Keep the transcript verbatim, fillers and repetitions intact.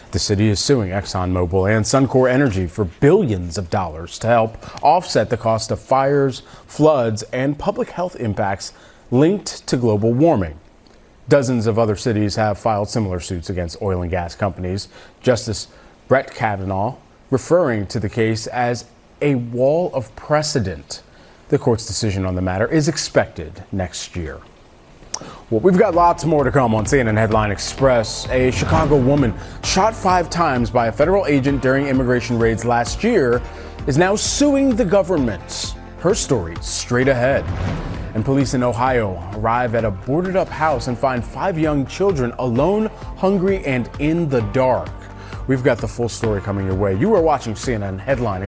The city is suing ExxonMobil and Suncor Energy for billions of dollars to help offset the cost of fires, floods, and public health impacts linked to global warming. Dozens of other cities have filed similar suits against oil and gas companies. Justice Brett Kavanaugh referring to the case as a wall of precedent. The court's decision on the matter is expected next year. Well, we've got lots more to come on C N N Headline Express. A Chicago woman shot five times by a federal agent during immigration raids last year is now suing the government. Her story straight ahead. And police in Ohio arrive at a boarded up house and find five young children alone, hungry, and in the dark. We've got the full story coming your way. You are watching C N N Headline Express.